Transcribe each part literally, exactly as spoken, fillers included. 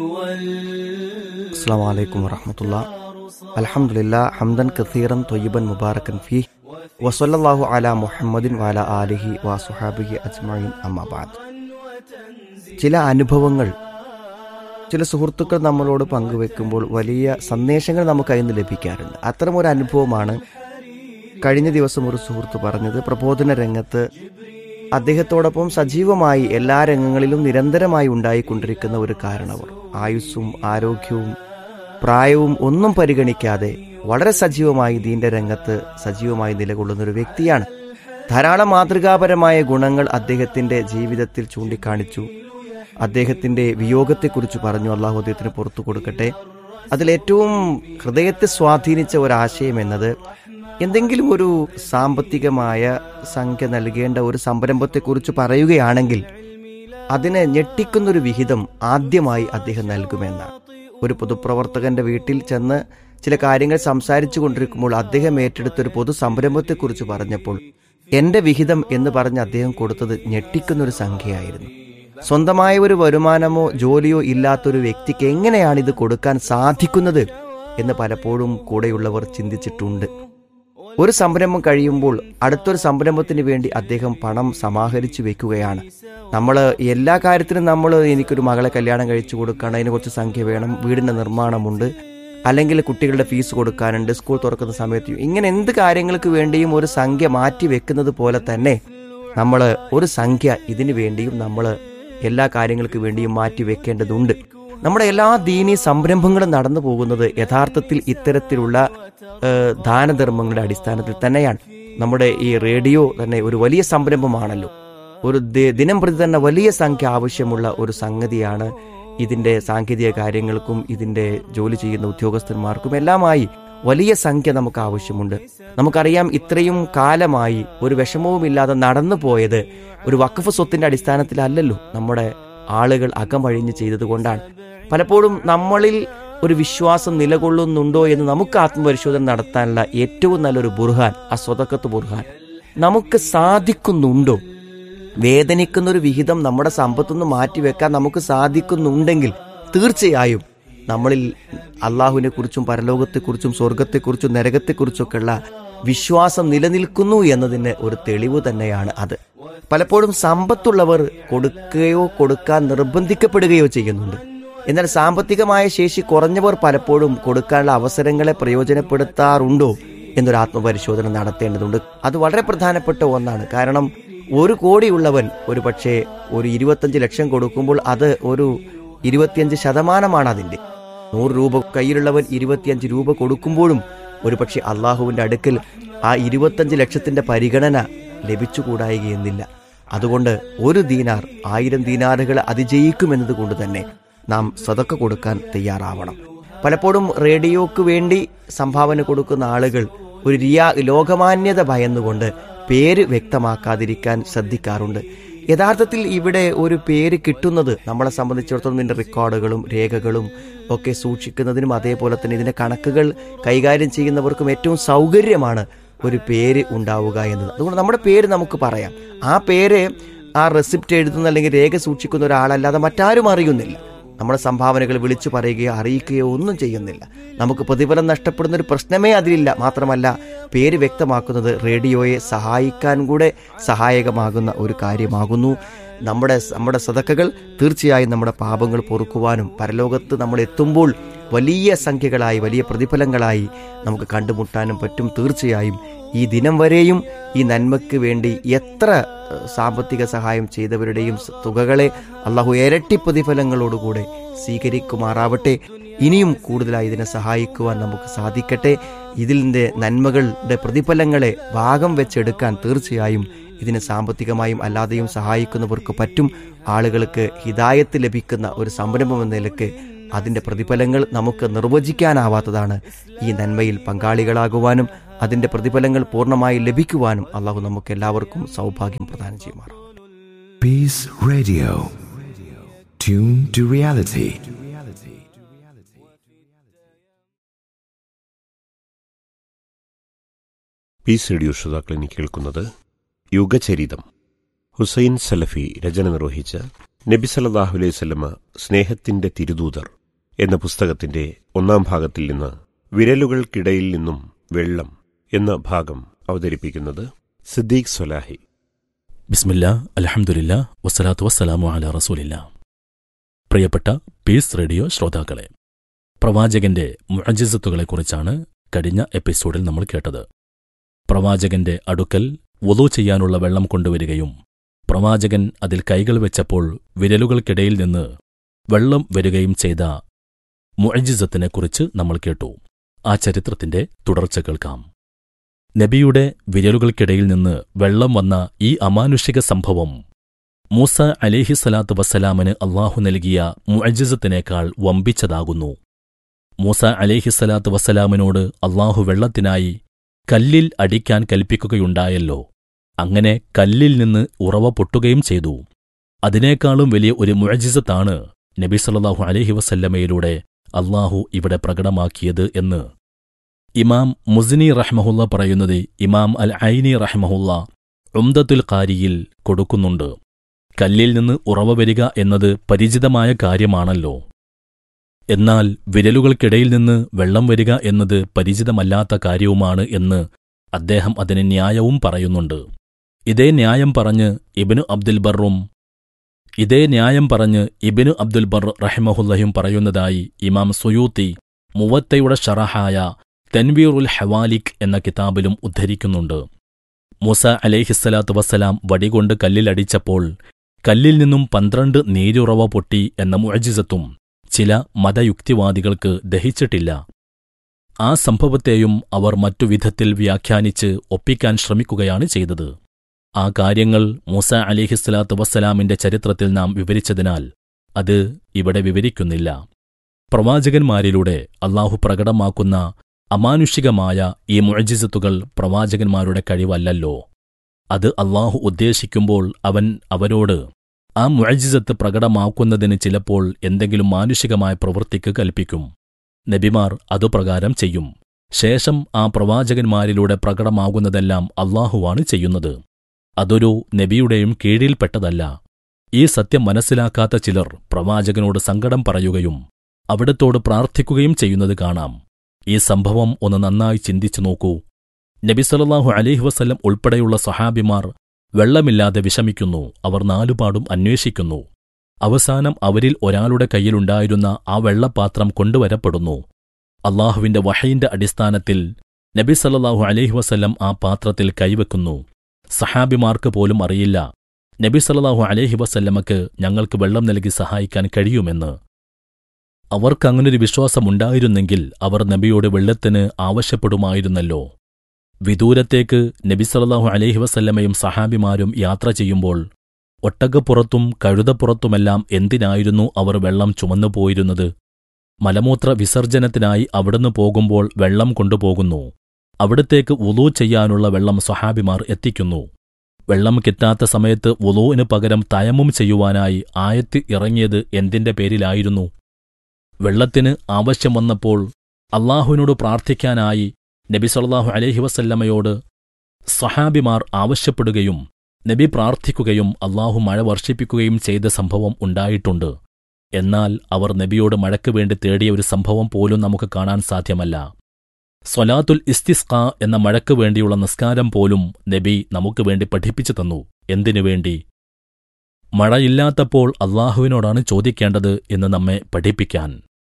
അസ്സലാമു അലൈക്കും വറഹ്മത്തുള്ളാഹി. അൽഹംദുലില്ലാ ഹംദൻ കസീറൻ ത്വയ്യിബൻ മുബാറകൻ ഫീഹി വസല്ലല്ലാഹു അലാ മുഹമ്മദിൻ വഅലാ ആലിഹി വസുഹാബിഹി അജ്മഈൻ അമ്മാ ബഅദ്. ചില അനുഭവങ്ങൾ ചില സുഹൃത്തുക്കൾ നമ്മളോട് പങ്കുവെക്കുമ്പോൾ വലിയ സന്ദേശങ്ങൾ നമുക്ക് അതിൽ നിന്ന് ലഭിക്കാറുണ്ട്. അത്തരമൊരു അനുഭവമാണ് കഴിഞ്ഞ ദിവസം ഒരു സുഹൃത്ത് പറഞ്ഞത്. പ്രബോധന രംഗത്ത് അദ്ദേഹത്തോടൊപ്പം സജീവമായി എല്ലാ രംഗങ്ങളിലും നിരന്തരമായി ഉണ്ടായിക്കൊണ്ടിരിക്കുന്ന ഒരു കാരണവർ, ആയുസ്സും ആരോഗ്യവും പ്രായവും ഒന്നും പരിഗണിക്കാതെ വളരെ സജീവമായി ദീന്റെ രംഗത്ത് സജീവമായി നിലകൊള്ളുന്ന ഒരു വ്യക്തിയാണ്. ധാരാളം മാതൃകാപരമായ ഗുണങ്ങൾ അദ്ദേഹത്തിന്റെ ജീവിതത്തിൽ ചൂണ്ടിക്കാണിച്ചു. അദ്ദേഹത്തിന്റെ വിയോഗത്തെക്കുറിച്ച് പറഞ്ഞു. അള്ളാഹു അദ്ദേഹത്തിന് പുറത്തു കൊടുക്കട്ടെ. അതിലേറ്റവും ഹൃദയത്തെ സ്വാധീനിച്ച ഒരാശയം എന്നത്, എന്തെങ്കിലും ഒരു സാമ്പത്തികമായ സംഖ്യ നൽകേണ്ട ഒരു സംരംഭത്തെക്കുറിച്ച് പറയുകയാണെങ്കിൽ അതിനെ ഞെട്ടിക്കുന്നൊരു വിഹിതം ആദ്യമായി അദ്ദേഹം നൽകുമെന്നാണ്. ഒരു പൊതുപ്രവർത്തകന്റെ വീട്ടിൽ ചെന്ന് ചില കാര്യങ്ങൾ സംസാരിച്ചു കൊണ്ടിരിക്കുമ്പോൾ അദ്ദേഹം ഏറ്റെടുത്തൊരു പൊതു സംരംഭത്തെക്കുറിച്ച് പറഞ്ഞപ്പോൾ എന്റെ വിഹിതം എന്ന് പറഞ്ഞ് അദ്ദേഹം കൊടുത്തത് ഞെട്ടിക്കുന്നൊരു സംഖ്യയായിരുന്നു. സ്വന്തമായ ഒരു വരുമാനമോ ജോലിയോ ഇല്ലാത്തൊരു വ്യക്തിക്ക് എങ്ങനെയാണ് ഇത് കൊടുക്കാൻ സാധിക്കുന്നത് എന്ന് പലപ്പോഴും കൂടെയുള്ളവർ ചിന്തിച്ചിട്ടുണ്ട്. ഒരു സംരംഭം കഴിയുമ്പോൾ അടുത്തൊരു സംരംഭത്തിന് വേണ്ടി അദ്ദേഹം പണം സമാഹരിച്ചു വെക്കുകയാണ്. നമ്മൾ എല്ലാ കാര്യത്തിനും നമ്മൾ എനിക്കൊരു മകളെ കല്യാണം കഴിച്ചു കൊടുക്കണം, അതിന് കുറച്ച് സംഖ്യ വേണം, വീടിൻ്റെ നിർമ്മാണമുണ്ട്, അല്ലെങ്കിൽ കുട്ടികളുടെ ഫീസ് കൊടുക്കാനുണ്ട്, സ്കൂൾ തുറക്കുന്ന സമയത്ത്, ഇങ്ങനെ എന്ത് കാര്യങ്ങൾക്ക് വേണ്ടിയും ഒരു സംഖ്യ മാറ്റി വെക്കുന്നത് പോലെ തന്നെ നമ്മൾ ഒരു സംഖ്യ ഇതിനു വേണ്ടിയും നമ്മൾ എല്ലാ കാര്യങ്ങൾക്ക് വേണ്ടിയും മാറ്റി വെക്കേണ്ടതുണ്ട്. നമ്മുടെ എല്ലാ ദീനീ സംരംഭങ്ങളും നടന്നു പോകുന്നത് യഥാർത്ഥത്തിൽ ഇത്തരത്തിലുള്ള ദാനധർമ്മങ്ങളുടെ അടിസ്ഥാനത്തിൽ തന്നെയാണ്. നമ്മുടെ ഈ റേഡിയോ തന്നെ ഒരു വലിയ സംരംഭമാണല്ലോ. ഒരു ദിനം പ്രതി തന്നെ വലിയ സംഖ്യ ആവശ്യമുള്ള ഒരു സംഗതിയാണ്. ഇതിന്റെ സാങ്കേതിക കാര്യങ്ങൾക്കും ഇതിന്റെ ജോലി ചെയ്യുന്ന ഉദ്യോഗസ്ഥന്മാർക്കും എല്ലാമായി വലിയ സംഖ്യ നമുക്ക് ആവശ്യമുണ്ട്. നമുക്കറിയാം, ഇത്രയും കാലമായി ഒരു വിഷമവുമില്ലാതെ നടന്നു പോയത് ഒരു വഖഫ് സ്വത്തിന്റെ അടിസ്ഥാനത്തിലല്ലല്ലോ. നമ്മുടെ ആളുകൾ അകമഴിഞ്ഞ് ചെയ്തതുകൊണ്ടാണ്. പലപ്പോഴും നമ്മളിൽ ഒരു വിശ്വാസം നിലകൊള്ളുന്നുണ്ടോ എന്ന് നമുക്ക് ആത്മപരിശോധന നടത്താനുള്ള ഏറ്റവും നല്ലൊരു ബുർഹാൻ ആ സ്വതക്കത്ത് ബുർഹാൻ. നമുക്ക് സാധിക്കുന്നുണ്ടോ? വേദനിക്കുന്ന ഒരു വിഹിതം നമ്മുടെ സമ്പത്തുനിന്ന് മാറ്റിവെക്കാൻ നമുക്ക് സാധിക്കുന്നുണ്ടെങ്കിൽ തീർച്ചയായും നമ്മളിൽ അള്ളാഹുവിനെ കുറിച്ചും പരലോകത്തെക്കുറിച്ചും സ്വർഗത്തെക്കുറിച്ചും നരകത്തെക്കുറിച്ചൊക്കെയുള്ള വിശ്വാസം നിലനിൽക്കുന്നു എന്നതിന് ഒരു തെളിവ് തന്നെയാണ് അത്. പലപ്പോഴും സമ്പത്തുള്ളവർ കൊടുക്കുകയോ കൊടുക്കാൻ നിർബന്ധിക്കപ്പെടുകയോ ചെയ്യുന്നുണ്ട്. എന്നാൽ സാമ്പത്തികമായ ശേഷി കുറഞ്ഞവർ പലപ്പോഴും കൊടുക്കാനുള്ള അവസരങ്ങളെ പ്രയോജനപ്പെടുത്താറുണ്ടോ എന്നൊരു ആത്മപരിശോധന നടത്തേണ്ടതുണ്ട്. അത് വളരെ പ്രധാനപ്പെട്ട ഒന്നാണ്. കാരണം ഒരു കോടിയുള്ളവൻ ഒരു പക്ഷേ ഒരു ഇരുപത്തഞ്ച് ലക്ഷം കൊടുക്കുമ്പോൾ അത് ഒരു ഇരുപത്തിയഞ്ച് ശതമാനമാണ് അതിൻ്റെ. നൂറ് രൂപ കയ്യിലുള്ളവൻ ഇരുപത്തിയഞ്ച് രൂപ കൊടുക്കുമ്പോഴും ഒരു പക്ഷേ അള്ളാഹുവിൻ്റെ അടുക്കൽ ആ ഇരുപത്തഞ്ച് ലക്ഷത്തിന്റെ പരിഗണന ലഭിച്ചുകൂടായികയെന്നില്ല. അതുകൊണ്ട് ഒരു ദീനാർ ആയിരം ദീനാറുകൾ അതിജയിക്കുമെന്നത് കൊണ്ട് തന്നെ നാം സദക്ക കൊടുക്കാൻ തയ്യാറാവണം. പലപ്പോഴും റേഡിയോക്ക് വേണ്ടി സംഭാവന കൊടുക്കുന്ന ആളുകൾ ഒരു റിയാ ലോകമാന്യത ഭയന്നുകൊണ്ട് പേര് വ്യക്തമാക്കാതിരിക്കാൻ ശ്രദ്ധിക്കാറുണ്ട്. യഥാർത്ഥത്തിൽ ഇവിടെ ഒരു പേര് കിട്ടുന്നത് നമ്മളെ സംബന്ധിച്ചിടത്തോളം ഇതിൻ്റെ റെക്കോർഡുകളും രേഖകളും ഒക്കെ സൂക്ഷിക്കുന്നതിനും അതേപോലെ തന്നെ ഇതിൻ്റെ കണക്കുകൾ കൈകാര്യം ചെയ്യുന്നവർക്കും ഏറ്റവും സൗകര്യമാണ് ഒരു പേര് ഉണ്ടാവുക എന്നത്. അതുകൊണ്ട് നമ്മുടെ പേര് നമുക്ക് പറയാം. ആ പേര് ആ റെസിപ്റ്റ് എഴുതുന്ന അല്ലെങ്കിൽ രേഖ സൂക്ഷിക്കുന്ന ഒരാളല്ലാതെ മറ്റാരും അറിയുന്നില്ല. നമ്മുടെ സംഭാവനകൾ വിളിച്ചു പറയുകയോ അറിയിക്കുകയോ ഒന്നും ചെയ്യുന്നില്ല. നമുക്ക് പ്രതിഫലം നഷ്ടപ്പെടുന്ന ഒരു പ്രശ്നമേ അതിലില്ല. മാത്രമല്ല, പേര് വ്യക്തമാക്കുന്നത് റേഡിയോയെ സഹായിക്കാൻ കൂടെ സഹായകമാകുന്ന ഒരു കാര്യമാകുന്നു. നമ്മുടെ നമ്മുടെ സദക്കകൾ തീർച്ചയായും നമ്മുടെ പാപങ്ങൾ പൊറുക്കുവാനും പരലോകത്ത് നമ്മൾ എത്തുമ്പോൾ വലിയ സംഖ്യകളായി വലിയ പ്രതിഫലങ്ങളായി നമുക്ക് കണ്ടുമുട്ടാനും പറ്റും. തീർച്ചയായും ഈ ദിനം വരെയും ഈ നന്മയ്ക്ക് വേണ്ടി എത്ര സാമ്പത്തിക സഹായം ചെയ്തവരുടെയും തുകകളെ അള്ളാഹു ഇരട്ടി പ്രതിഫലങ്ങളോടുകൂടെ സ്വീകരിക്കുമാറാവട്ടെ. ഇനിയും കൂടുതലായി ഇതിനെ സഹായിക്കുവാൻ നമുക്ക് സാധിക്കട്ടെ. ഇതിൻ്റെ നന്മകളുടെ പ്രതിഫലങ്ങളെ ഭാഗം വെച്ചെടുക്കാൻ തീർച്ചയായും ഇതിനെ സാമ്പത്തികമായും അല്ലാതെയും സഹായിക്കുന്നവർക്ക് പറ്റും. ആളുകൾക്ക് ഹിദായത്ത് ലഭിക്കുന്ന ഒരു സംരംഭം എന്ന നിലയ്ക്ക് അതിൻ്റെ പ്രതിഫലങ്ങൾ നമുക്ക് നിർവചിക്കാനാവാത്തതാണ്. ഈ നന്മയിൽ പങ്കാളികളാകുവാനും അതിൻ്റെ പ്രതിഫലങ്ങൾ പൂർണ്ണമായി ലഭിക്കുവാനും അള്ളാഹു നമുക്ക് എല്ലാവർക്കും സൗഭാഗ്യം പ്രദാനം ചെയ്യുമാറാം. Peace Radio. Tune to reality. Piece radio ശ്രോതാക്കൾ ഇനി കേൾക്കുന്നത് യുഗചരിതം. ഹുസൈൻ സലഫി രചന നിർവഹിച്ച നബി സല്ലല്ലാഹു അലൈഹി വസല്ലമ സ്നേഹത്തിന്റെ തിരുദൂതർ എന്ന പുസ്തകത്തിന്റെ ഒന്നാം ഭാഗത്തിൽ നിന്ന് വിരലുകൾക്കിടയിൽ നിന്നും വെള്ളം എന്ന ഭാഗം അവതരിപ്പിക്കുന്നത് സിദ്ദീഖ് സ്വലാഹി. ബിസ്മില്ലാ, അൽഹംദുലില്ലാ, വസ്സലാത്തു വസ്സലാമു അലാ റസൂലില്ലാ. പ്രിയപ്പെട്ട പീസ് റേഡിയോ ശ്രോതാക്കളെ, പ്രവാചകന്റെ മുഅ്ജിസത്തുകളെക്കുറിച്ചാണ് കഴിഞ്ഞ എപ്പിസോഡിൽ നമ്മൾ കേട്ടത്. പ്രവാചകന്റെ അടുക്കൽ വുളൂ ചെയ്യാനുള്ള വെള്ളം കൊണ്ടുവരികയും പ്രവാചകൻ അതിൽ കൈകൾ വെച്ചപ്പോൾ വിരലുകൾക്കിടയിൽ നിന്ന് വെള്ളം വരികയും ചെയ്ത മുഅ്ജിസത്തിനെക്കുറിച്ച് നമ്മൾ കേട്ടു. ആ ചരിത്രത്തിന്റെ തുടർച്ച കേൾക്കാം. നബിയുടെ വിരലുകൾക്കിടയിൽ നിന്ന് വെള്ളം വന്ന ഈ അമാനുഷിക സംഭവം മൂസ അലൈഹിസ്സലാത്തു വസ്സലാമിന് അല്ലാഹു നൽകിയ മുഅ്ജിസത്തിനേക്കാൾ വമ്പിച്ചതാകുന്നു. മൂസ അലൈഹിസ്സലാത്തു വസ്സലാമിനോട് അല്ലാഹു വെള്ളത്തിനായി കല്ലിൽ അടിക്കാൻ കൽപ്പിക്കുകയുണ്ടായല്ലോ. അങ്ങനെ കല്ലിൽ നിന്ന് ഉറവ പൊട്ടുകയും ചെയ്തു. അതിനേക്കാളും വലിയ ഒരു മുഅ്ജിസത്താണ് നബി സല്ലല്ലാഹു അലൈഹി വസല്ലമയിലൂടെ അല്ലാഹു ഇവിടെ പ്രകടമാക്കിയത് എന്ന് ഇമാം മുസ്നി റഹ്മഹുല്ല പറയുന്നത് ഇമാം അൽ ഐനി റഹ്മഹുല്ല ഉംദത്തുൽ ഖാരിയിൽ കൊടുക്കുന്നുണ്ട്. കല്ലിൽ നിന്ന് ഉറവ വരിക എന്നത് പരിചിതമായ കാര്യമാണല്ലോ. എന്നാൽ വിരലുകൾക്കിടയിൽ നിന്ന് വെള്ളം വരിക എന്നത് പരിചിതമല്ലാത്ത കാര്യവുമാണ് എന്ന് അദ്ദേഹം അതിന് ന്യായവും പറയുന്നുണ്ട്. ഇതേ ന്യായം പറഞ്ഞ് ഇബ്നു അബ്ദുൽ ബർറും ഇതേ ന്യായം പറഞ്ഞ് ഇബ്നു അബ്ദുൽ ബർ റഹിമഹുല്ലയും പറയുന്നതായി ഇമാം സുയൂത്തി മുവത്തയുടെ ഷറഹായ തൻവീറുൽ ഹവാലിക് എന്ന കിതാബിലും ഉദ്ധരിക്കുന്നുണ്ട്. മൂസ അലൈഹിസ്സലാത്തു വസ്സലാം വടികൊണ്ട് കല്ലിലടിച്ചപ്പോൾ കല്ലിൽ നിന്നും പന്ത്രണ്ട് നീരുറവ പൊട്ടി എന്ന മുഅ്ജിസത്തും ചില മതയുക്തിവാദികൾക്ക് ദഹിച്ചിട്ടില്ല. ആ സംഭവത്തെയും അവർ മറ്റു വിധത്തിൽ വ്യാഖ്യാനിച്ച് ഒപ്പിക്കാൻ ശ്രമിക്കുകയാണ് ചെയ്തത്. ആ കാര്യങ്ങൾ മൂസ അലിഹിസ്സലാത്തു വസ്സലാമിന്റെ ചരിത്രത്തിൽ നാം വിവരിച്ചതിനാൽ അത് ഇവിടെ വിവരിക്കുന്നില്ല. പ്രവാചകന്മാരിലൂടെ അല്ലാഹു പ്രകടമാക്കുന്ന അമാനുഷികമായ ഈ മുഅ്ജിസത്തുകൾ പ്രവാചകന്മാരുടെ കഴിവല്ലല്ലോ. അത് അല്ലാഹു ഉദ്ദേശിക്കുമ്പോൾ അവൻ അവരോട് ആ മുഅ്ജിസത്ത് പ്രകടമാക്കുന്നതിന് ചിലപ്പോൾ എന്തെങ്കിലും മാനുഷികമായ പ്രവൃത്തിക്ക് കൽപ്പിക്കും. നബിമാർ അതുപ്രകാരം ചെയ്യും. ശേഷം ആ പ്രവാചകന്മാരിലൂടെ പ്രകടമാകുന്നതെല്ലാം അല്ലാഹുവാണ് ചെയ്യുന്നത്. അതൊരു നബിയുടെയും കീഴിൽപ്പെട്ടതല്ല. ഈ സത്യം മനസ്സിലാക്കാത്ത ചിലർ പ്രവാചകനോട് സങ്കടം പറയുകയും അവിടത്തോട് പ്രാർത്ഥിക്കുകയും ചെയ്യുന്നത് കാണാം. ഈ സംഭവം ഒന്ന് നന്നായി ചിന്തിച്ചു നോക്കൂ. നബി സല്ലല്ലാഹു അലൈഹി വസല്ലം ഉൾപ്പെടെയുള്ള സഹാബിമാർ വെള്ളമില്ലാതെ വിഷമിക്കുന്നു. അവർ നാലുപാടും അന്വേഷിക്കുന്നു. അവസാനം അവരിൽ ഒരാളുടെ കയ്യിലുണ്ടായിരുന്ന ആ വെള്ളപാത്രം കൊണ്ടുവരപ്പെടുന്നു. അല്ലാഹുവിന്റെ വഹയിന്റെ അടിസ്ഥാനത്തിൽ നബി സല്ലല്ലാഹു അലൈഹി വസല്ലം ആ പാത്രത്തിൽ കൈവെക്കുന്നു. സഹാബിമാർക്ക് പോലും അറിയില്ല നബി സല്ലല്ലാഹു അലൈഹി വസല്ലമക്ക് ഞങ്ങൾക്ക് വെള്ളം നൽകി സഹായിക്കാൻ കഴിയുമെന്ന്. അവർക്കങ്ങനൊരു വിശ്വാസമുണ്ടായിരുന്നെങ്കിൽ അവർ നബിയോട് വെള്ളത്തിന് ആവശ്യപ്പെടുമായിരുന്നല്ലോ. വിദൂരത്തേക്ക് നബി സല്ലല്ലാഹു അലൈഹി വസല്ലമയും സഹാബിമാരും യാത്ര ചെയ്യുമ്പോൾ ഒട്ടകപ്പുറത്തും കഴുതപ്പുറത്തുമെല്ലാം എന്തിനായിരുന്നു അവർ വെള്ളം ചുമന്നുപോയിരുന്നത്? മലമൂത്ര വിസർജനത്തിനായി അവിടുന്ന് പോകുമ്പോൾ വെള്ളം കൊണ്ടുപോകുന്നു. അവിടത്തേക്ക് വുളൂ ചെയ്യാനുള്ള വെള്ളം സ്വഹാബിമാർ എത്തിക്കുന്നു. വെള്ളം കിട്ടാത്ത സമയത്ത് വുളൂവിന് പകരം തയമ്മും ചെയ്യുവാനായി ആയത്ത് ഇറങ്ങിയത് എന്തിന്റെ പേരിലായിരുന്നു? വെള്ളത്തിന് ആവശ്യം വന്നപ്പോൾ അല്ലാഹുവിനോട് പ്രാർത്ഥിക്കാനായി നബി സല്ലല്ലാഹു അലൈഹി വസല്ലമയോട് സ്വഹാബിമാർ ആവശ്യപ്പെടുകയും നബി പ്രാർത്ഥിക്കുകയും അല്ലാഹു മഴ വർഷിപ്പിക്കുകയും ചെയ്ത സംഭവം ഉണ്ടായിട്ടുണ്ട്. എന്നാൽ അവർ നബിയോട് മഴയ്ക്ക് വേണ്ടി തേടിയ ഒരു സംഭവം പോലും നമുക്ക് കാണാൻ സാധ്യമല്ല. സ്വലാത്തുൽ ഇസ്തിസ്ഖാ എന്ന മഴയ്ക്ക് വേണ്ടിയുള്ള നിസ്കാരം പോലും നബി നമുക്ക് വേണ്ടി പഠിപ്പിച്ചു തന്നു. എന്തിനു വേണ്ടി? മഴയില്ലാത്തപ്പോൾ അല്ലാഹുവിനോടാണ് ചോദിക്കേണ്ടത് എന്ന് നമ്മെ പഠിപ്പിക്കാൻ.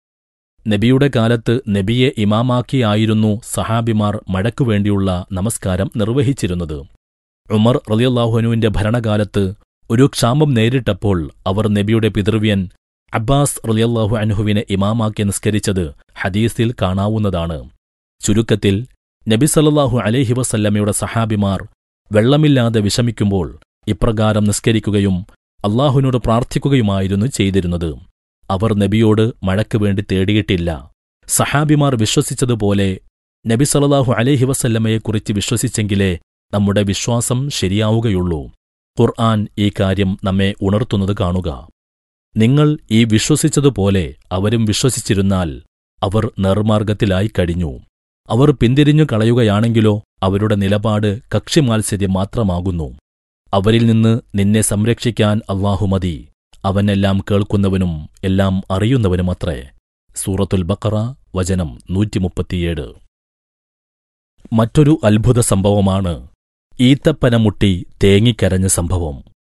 നബിയുടെ കാലത്ത് നബിയെ ഇമാമാക്കിയായിരുന്നു സഹാബിമാർ മഴയ്ക്കു വേണ്ടിയുള്ള നമസ്കാരം നിർവഹിച്ചിരുന്നത്. ഉമർ റളിയല്ലാഹു അൻഹുവിന്റെ ഭരണകാലത്ത് ഒരു ക്ഷാമം നേരിട്ടപ്പോൾ അവർ നബിയുടെ പിതൃവ്യൻ അബ്ബാസ് റളിയല്ലാഹു അൻഹുവിനെ ഇമാമാക്കി നിസ്കരിച്ചത് ഹദീസിൽ കാണാവുന്നതാണ്. ചുരുക്കത്തിൽ നബി സല്ലല്ലാഹു അലൈഹി വസല്ലമയുടെ സഹാബിമാർ വെള്ളമില്ലാതെ വിഷമിക്കുമ്പോൾ ഇപ്രകാരം നിസ്കരിക്കുകയും അല്ലാഹുവിനോട് പ്രാർത്ഥിക്കുകയുമായിരുന്നു ചെയ്തിരുന്നത്. അവർ നബിയോട് മഴയ്ക്ക് വേണ്ടി തേടിയിട്ടില്ല. സഹാബിമാർ വിശ്വസിച്ചതുപോലെ നബി സല്ലല്ലാഹു അലൈഹി വസല്ലമയെക്കുറിച്ച് വിശ്വസിച്ചെങ്കിലേ നമ്മുടെ വിശ്വാസം ശരിയാവുകയുള്ളൂ. ഖുർആൻ ഈ കാര്യം നമ്മെ ഉണർത്തുന്നത് കാണുക. നിങ്ങൾ ഈ വിശ്വസിച്ചതുപോലെ അവരും വിശ്വസിച്ചിരുന്നാൽ അവർ നേർമാർഗത്തിലായി കഴിഞ്ഞു. അവർ പിന്തിരിഞ്ഞു കളയുകയാണെങ്കിലോ അവരുടെ നിലപാട് കക്ഷിമാത്സര്യം മാത്രമാകുന്നു. അവരിൽ നിന്ന് നിന്നെ സംരക്ഷിക്കാൻ അല്ലാഹു മതി. അവനെല്ലാം കേൾക്കുന്നവനും എല്ലാം അറിയുന്നവനുമത്രേ. സൂറത്തുൽ ബഖറ വചനം നൂറ്റിമുപ്പത്തിയേഴ്. മറ്റൊരു അത്ഭുത സംഭവമാണ് ഈത്തപ്പന മുട്ടി തേങ്ങിക്കരഞ്ഞ സംഭവം.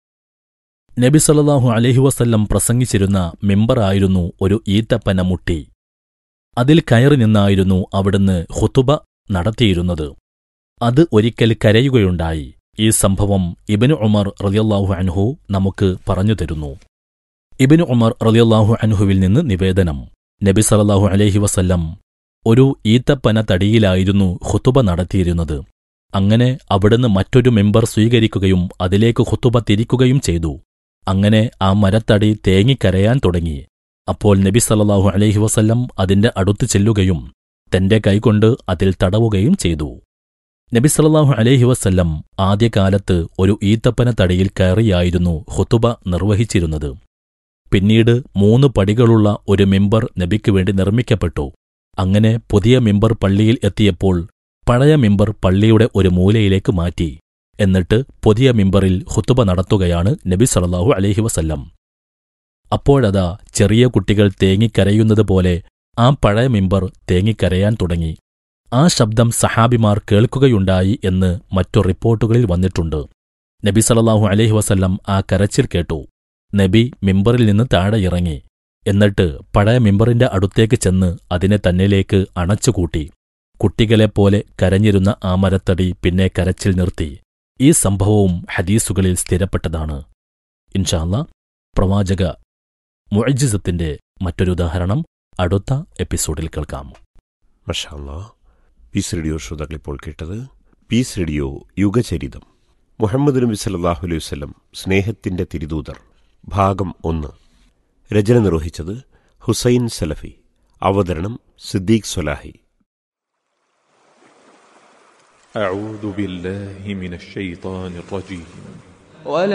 നബി സല്ലല്ലാഹു അലൈഹി വസല്ലം പ്രസംഗിച്ചിരുന്ന മിമ്പറായിരുന്നു ഒരു ഈത്തപ്പന മുട്ടി. അതിൽ കയറി നിന്നായിരുന്നു അവിടുന്ന് ഖുതുബ നടത്തിയിരുന്നത്. അത് ഒരിക്കൽ കരയുകയുണ്ടായി. ഈ സംഭവം ഇബ്നു ഉമർ റളിയല്ലാഹു അൻഹു നമുക്ക് പറഞ്ഞു തരുന്നു. ഇബ്നു ഉമർ റളിയല്ലാഹു അൻഹുവിൽ നിന്ന് നിവേദനം: നബി സല്ലല്ലാഹു അലൈഹി വസല്ലം ഒരു ഈത്തപ്പന തടിയിലായിരുന്നു ഖുതുബ നടത്തിയിരുന്നത്. അങ്ങനെ അവിടുന്ന് മറ്റൊരു മിമ്പർ സ്വീകരിക്കുകയും അതിലേക്ക് ഖുതുബ തിരിക്കുകയും ചെയ്തു. അങ്ങനെ ആ മരത്തടി തേങ്ങിക്കരയാൻ തുടങ്ങി. അപ്പോൾ നബി സല്ലല്ലാഹു അലൈഹി വസല്ലം അതിന്റെ അടുത്ത് ചെല്ലുകയും തന്റെ കൈകൊണ്ട് അതിൽ തടവുകയും ചെയ്തു. നബി സല്ലല്ലാഹു അലൈഹി വസല്ലം ആദ്യകാലത്ത് ഒരു ഈത്തപ്പന തടിയിൽ കയറിയായിരുന്നു ഖുതുബ നിർവഹിച്ചിരുന്നത്. പിന്നീട് മൂന്ന് പടികളുള്ള ഒരു മിമ്പർ നബിക്ക് വേണ്ടി നിർമ്മിക്കപ്പെട്ടു. അങ്ങനെ പുതിയ മിമ്പർ പള്ളിയിൽ എത്തിയപ്പോൾ പഴയ മിമ്പർ പള്ളിയുടെ ഒരു മൂലയിലേക്ക് മാറ്റി. എന്നിട്ട് പുതിയ മിമ്പറിൽ ഖുതുബ നടത്തുകയാണ് നബി സല്ലല്ലാഹു അലൈഹി വസല്ലം. അപ്പോഴതാ ചെറിയ കുട്ടികൾ തേങ്ങിക്കരയുന്നത് പോലെ ആ പഴയ മിമ്പർ തേങ്ങിക്കരയാൻ തുടങ്ങി. ആ ശബ്ദം സഹാബിമാർ കേൾക്കുകയുണ്ടായി എന്ന് മറ്റു റിപ്പോർട്ടുകളിൽ വന്നിട്ടുണ്ട്. നബി സല്ലല്ലാഹു അലൈഹി വസല്ലം ആ കരച്ചിൽ കേട്ടു. നബി മിമ്പറിൽ നിന്ന് താഴെ ഇറങ്ങി. എന്നിട്ട് പഴയ മിമ്പറിന്റെ അടുത്തേക്ക് ചെന്ന് അതിനെ തന്നിലേക്ക് അണച്ചുകൂട്ടി. കുട്ടികളെപ്പോലെ കരഞ്ഞിരുന്ന ആ മരത്തടി പിന്നെ കരച്ചിൽ നിർത്തി. ഈ സംഭവവും ഹദീസുകളിൽ സ്ഥിരപ്പെട്ടതാണ്. ഇൻഷാ അല്ലാഹ് പ്രവാചക മുഅ്ജിസത്തിന്റെ മറ്റൊരുദാഹരണം അടുത്ത എപ്പിസോഡിൽ കേൾക്കാം. മാഷാ അല്ലാഹ്. പീസ് റേഡിയോ ശ്രോതാക്കൾ ഇപ്പോൾ കേട്ടത് പീസ് റേഡിയോ യുഗചരിതം. മുഹമ്മദ് നബി സല്ലല്ലാഹു അലൈഹി വസല്ലം സ്നേഹത്തിന്റെ തിരുദൂതർ ഭാഗം ഒന്ന്. രചന നിർവഹിച്ചത് ഹുസൈൻ സലഫി. അവതരണം സിദ്ദീഖ് സ്വലാഹി. أعوذ بالله من الشيطان الرجيم